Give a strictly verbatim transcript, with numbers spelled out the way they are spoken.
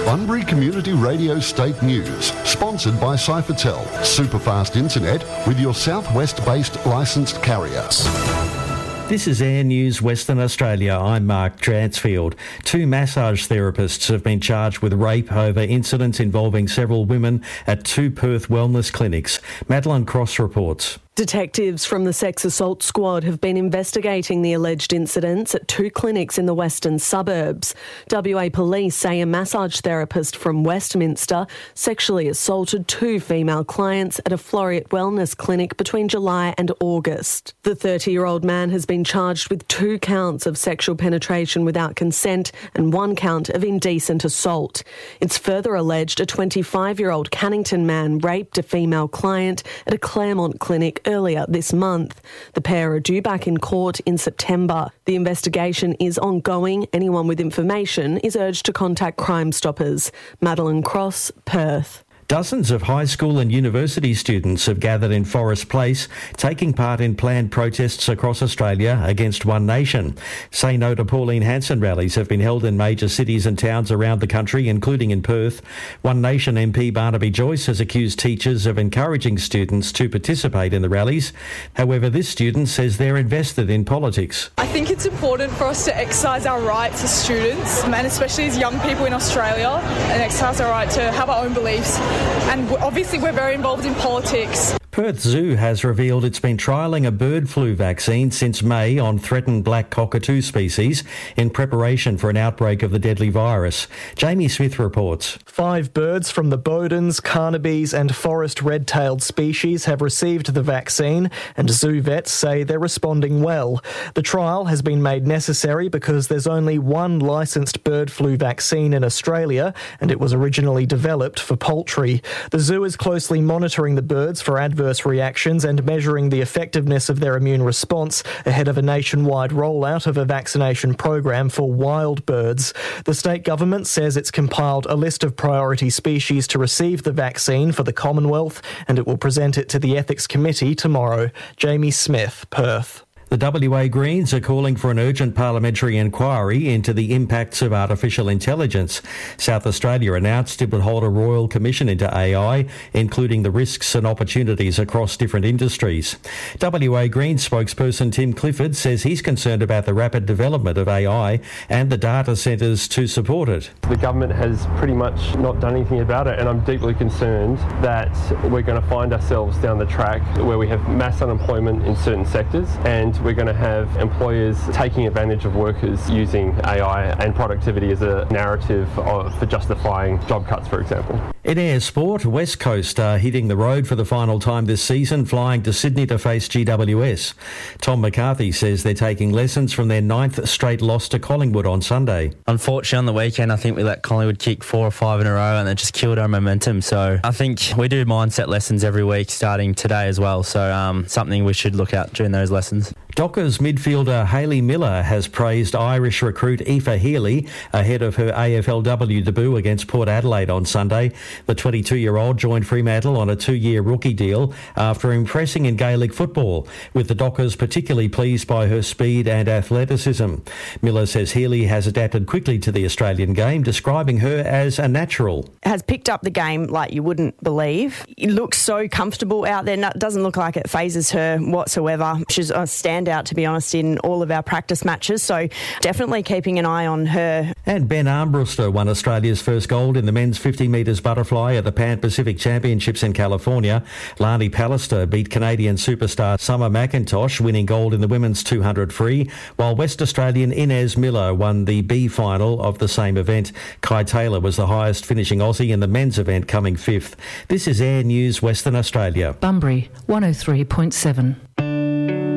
Bunbury Community Radio State News, sponsored by Cyphertel, superfast internet with your southwest-based licensed carrier. This is Air News Western Australia. I'm Mark Dransfield. Two massage therapists have been charged with rape over incidents involving several women at two Perth wellness clinics. Madeline Cross reports. Detectives from the Sex Assault Squad have been investigating the alleged incidents at two clinics in the western suburbs. W A Police say a massage therapist from Westminster sexually assaulted two female clients at a Floreat Wellness clinic between July and August. The thirty-year-old man has been charged with two counts of sexual penetration without consent and one count of indecent assault. It's further alleged a twenty-five-year-old Cannington man raped a female client at a Claremont clinic earlier this month. The pair are due back in court in September. The investigation is ongoing. Anyone with information is urged to contact Crime Stoppers. Madeline Cross, Perth. Dozens of high school and university students have gathered in Forest Place, taking part in planned protests across Australia against One Nation. Say No to Pauline Hanson rallies have been held in major cities and towns around the country, including in Perth. One Nation M P Barnaby Joyce has accused teachers of encouraging students to participate in the rallies. However, this student says they're invested in politics. I think it's important for us to exercise our rights as students, and especially as young people in Australia, and exercise our right to have our own beliefs. And obviously we're very involved in politics. Perth Zoo has revealed it's been trialling a bird flu vaccine since May on threatened black cockatoo species in preparation for an outbreak of the deadly virus. Jamie Smith reports. Five birds from the Bodens, Carnabies and forest red-tailed species have received the vaccine, and zoo vets say they're responding well. The trial has been made necessary because there's only one licensed bird flu vaccine in Australia, and it was originally developed for poultry. The zoo is closely monitoring the birds for adverse reactions and measuring the effectiveness of their immune response ahead of a nationwide rollout of a vaccination program for wild birds. The state government says it's compiled a list of priority species to receive the vaccine for the Commonwealth, and it will present it to the Ethics Committee tomorrow. Jamie Smith, Perth. The W A Greens are calling for an urgent parliamentary inquiry into the impacts of artificial intelligence. South Australia announced it would hold a royal commission into A I, including the risks and opportunities across different industries. W A Greens spokesperson Tim Clifford says he's concerned about the rapid development of A I and the data centres to support it. The government has pretty much not done anything about it, and I'm deeply concerned that we're going to find ourselves down the track where we have mass unemployment in certain sectors, and we're going to have employers taking advantage of workers using A I and productivity as a narrative of, for justifying job cuts, for example. In air sport, West Coast are hitting the road for the final time this season, flying to Sydney to face G W S. Tom McCarthy says they're taking lessons from their ninth straight loss to Collingwood on Sunday. Unfortunately, on the weekend, I think we let Collingwood kick four or five in a row and it just killed our momentum. So I think we do mindset lessons every week starting today as well. So um, something we should look at during those lessons. Dockers midfielder Hayley Miller has praised Irish recruit Aoife Healy ahead of her A F L W debut against Port Adelaide on Sunday. The twenty-two-year-old joined Fremantle on a two-year rookie deal after impressing in Gaelic football, with the Dockers particularly pleased by her speed and athleticism. Miller says Healy has adapted quickly to the Australian game, describing her as a natural. Has picked up the game like you wouldn't believe. It looks so comfortable out there. It doesn't look like it phases her whatsoever. She's a standout, to be honest, in all of our practice matches, so definitely keeping an eye on her. And Ben Armbruster won Australia's first gold in the men's fifty metres butterfly at the Pan Pacific Championships in California. Lani Pallister beat Canadian superstar Summer McIntosh, winning gold in the women's two hundred free, while West Australian Inez Miller won the B final of the same event. Kai Taylor was the highest finishing Aussie in the men's event, coming fifth. This is Air News Western Australia. Bunbury, one oh three point seven.